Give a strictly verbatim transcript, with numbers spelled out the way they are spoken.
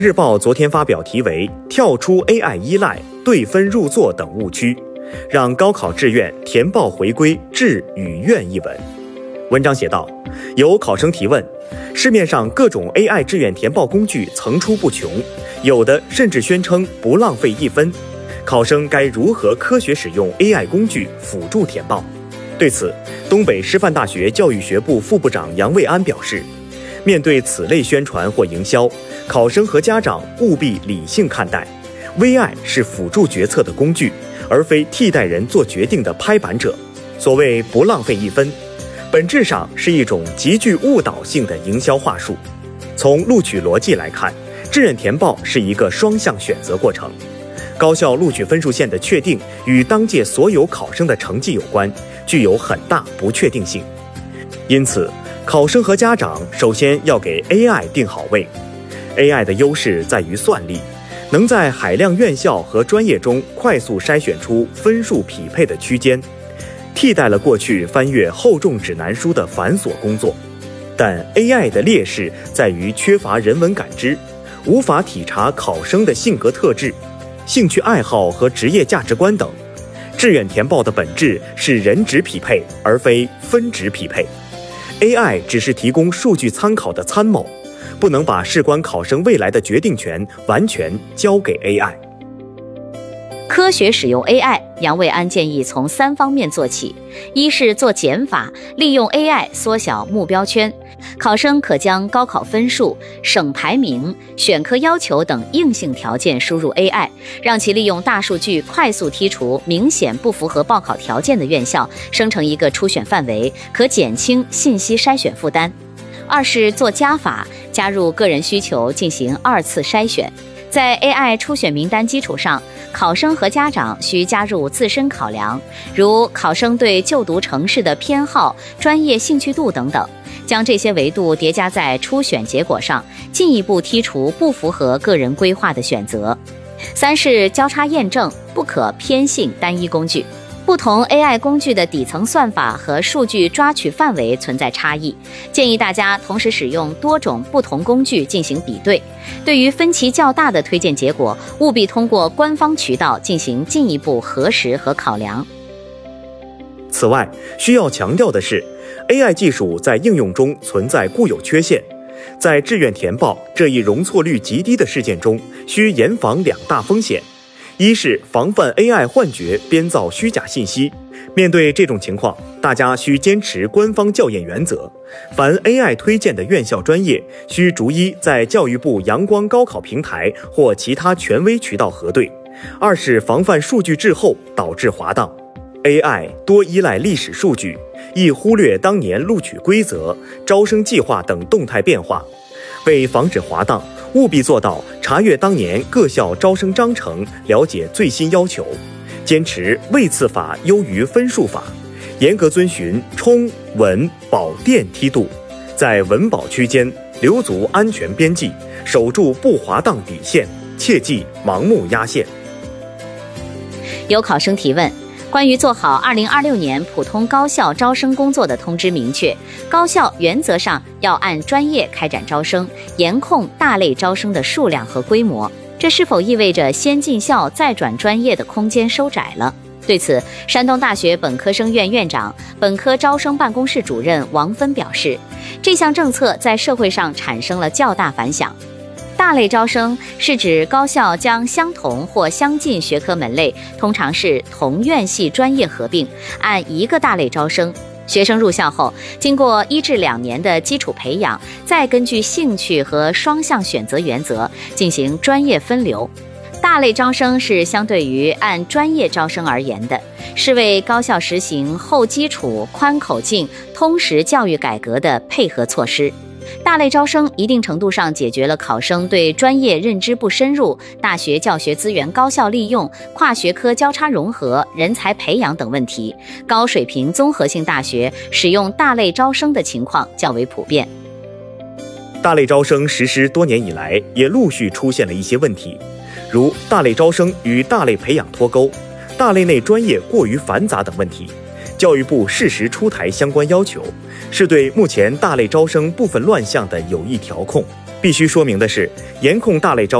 日报昨天发表题为《跳出 A I 依赖、对分入座等误区，让高考志愿填报回归志与愿》一文。文章写道，有考生提问，市面上各种 A I 志愿填报工具层出不穷，有的甚至宣称不浪费一分，考生该如何科学使用 A I 工具辅助填报？对此，东北师范大学教育学部副部长杨卫安表示，面对此类宣传或营销，考生和家长务必理性看待。V I 是辅助决策的工具，而非替代人做决定的拍板者。所谓不浪费一分，本质上是一种极具误导性的营销话术。从录取逻辑来看，志愿填报是一个双向选择过程。高校录取分数线的确定与当届所有考生的成绩有关，具有很大不确定性。因此，考生和家长首先要给 A I 定好位。A I 的优势在于算力，能在海量院校和专业中快速筛选出分数匹配的区间，替代了过去翻阅厚重指南书的繁琐工作。但 A I 的劣势在于缺乏人文感知，无法体察考生的性格特质、兴趣爱好和职业价值观等。志愿填报的本质是人质匹配，而非分值匹配。A I 只是提供数据参考的参谋，不能把事关考生未来的决定权完全交给 A I。 科学使用 A I， 杨卫安建议从三方面做起。一是做减法，利用 A I 缩小目标圈，考生可将高考分数、省排名、选科要求等硬性条件输入 A I， 让其利用大数据快速剔除明显不符合报考条件的院校，生成一个初选范围，可减轻信息筛选负担。二是做加法，加入个人需求进行二次筛选。在 A I 初选名单基础上，考生和家长需加入自身考量，如考生对就读城市的偏好、专业兴趣度等等，将这些维度叠加在初选结果上，进一步剔除不符合个人规划的选择。三是交叉验证，不可偏信单一工具。不同 A I 工具的底层算法和数据抓取范围存在差异，建议大家同时使用多种不同工具进行比对。对于分歧较大的推荐结果，务必通过官方渠道进行进一步核实和考量。 此外，需要强调的是， A I 技术在应用中存在固有缺陷。在志愿填报这一容错率极低的事件中，需严防两大风险。一是防范 A I 幻觉编造虚假信息，面对这种情况，大家需坚持官方校验原则，凡 A I 推荐的院校专业，需逐一在教育部阳光高考平台或其他权威渠道核对。二是防范数据滞后导致滑档。 A I 多依赖历史数据，易忽略当年录取规则、招生计划等动态变化。为防止滑档，务必做到查阅当年各校招生章程，了解最新要求，坚持位次法优于分数法，严格遵循冲、稳、保、电梯度，在稳保区间留足安全边际，守住不滑档底线，切忌盲目压线。 有考生提问，关于做好二零二六年普通高校招生工作的通知明确，高校原则上要按专业开展招生，严控大类招生的数量和规模，这是否意味着先进校再转专业的空间收窄了？对此，山东大学本科生院院长、本科招生办公室主任王芬表示，这项政策在社会上产生了较大反响。大类招生是指高校将相同或相近学科门类，通常是同院系专业合并，按一个大类招生。学生入校后，经过一至两年的基础培养，再根据兴趣和双向选择原则进行专业分流。大类招生是相对于按专业招生而言的，是为高校实行后基础、宽口径、通识教育改革的配合措施。大类招生一定程度上解决了考生对专业认知不深入、大学教学资源高效利用、跨学科交叉融合、人才培养等问题。高水平综合性大学使用大类招生的情况较为普遍。 大类招生实施多年以来，也陆续出现了一些问题，如大类招生与大类培养脱钩、大类内专业过于繁杂等问题。教育部适时出台相关要求，是对目前大类招生部分乱象的有益调控。 必须说明的是，严控大类招